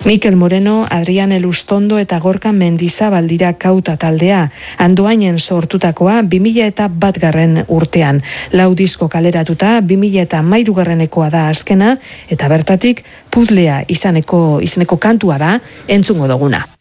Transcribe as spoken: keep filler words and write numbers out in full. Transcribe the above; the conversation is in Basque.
Mikel Moreno, Adrian Elustondo eta Gorka Mendizabal dira Kauta taldea. Andoainen sortutakoa bi mila eta batgarren urtean. Lau disko kaleratuta bi mila eta hamairugarrenekoa da azkena eta bertatik Puzlea izaneko izeneko kantua da entzungo duguna.